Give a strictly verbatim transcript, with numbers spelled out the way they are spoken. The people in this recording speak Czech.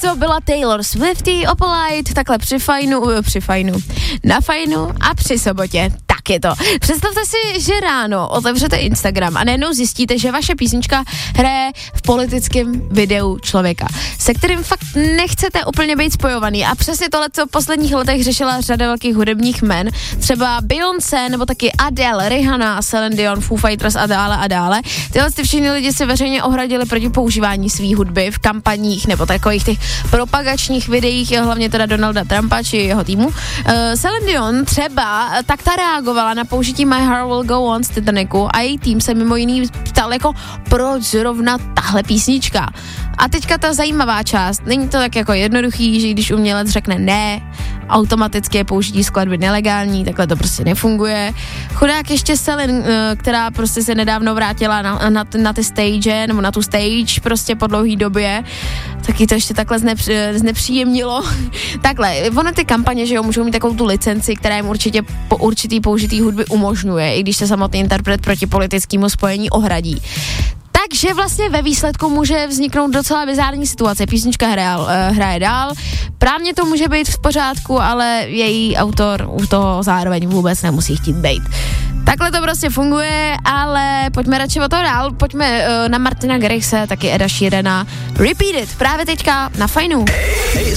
to byla Taylor Swift, Opalite, takhle při fajnu, při fajnu, na fajnu a při sobotě. Tak je to. Představte si, že ráno otevřete Instagram a najednou zjistíte, že vaše písnička hraje v politickém videu člověka, se kterým fakt nechcete úplně být spojovaný. A přesně tohle, co v posledních letech řešila řada velkých hudebních men, třeba Beyoncé, nebo taky Adele, Rihanna, Celine Dion, Foo Fighters a dále a dále. Tyhle ty všichni lidi se veřejně ohradili proti používání svý hudby v kampaních nebo takových těch propagačních videích, hlavně teda Donalda Trumpa či jeho týmu. Uh, Celine Dion třeba tak ta reagovala na použití My Heart Will Go On z Titanicu a její tým se mimo jiný ptal jako proč zrovna tahle písnička. A teďka ta zajímavá část, není to tak jako jednoduchý, že když umělec řekne ne, automaticky je použití skladby nelegální, takhle to prostě nefunguje. Chudák ještě Celine, která prostě se nedávno vrátila na, na, na ty stage, nebo na tu stage prostě po dlouhý době, taky to ještě takhle znepři, znepříjemnilo. Takhle, ono ty kampaně, že jo, můžou mít takovou tu licenci, která jim určitě po určitý použitý hudby umožňuje, i když se samotný interpret proti politickému spojení ohradí. Takže vlastně ve výsledku může vzniknout docela bizární situace. Písnička hraje, hraje dál, právně to může být v pořádku, ale její autor u toho zároveň vůbec nemusí chtít být. Takhle to prostě funguje, ale pojďme radši o to dál. Pojďme uh, na Martina Garrixe, taky Eda Sheerana. Repeat It, právě teďka na Fajnu.